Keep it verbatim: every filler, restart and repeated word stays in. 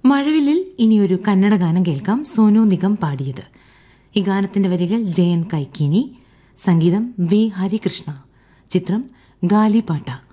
മഴവില്ലിൽ ഇനിയൊരു കന്നഡ ഗാനം കേൾക്കാം. സോനു നിഗം പാടിയത്. ഈ ഗാനത്തിന്റെ വരികൾ ജയൻ കൈക്കിനി, സംഗീതം വി ഹരികൃഷ്ണ, ചിത്രം ഗാലിപാട്ട.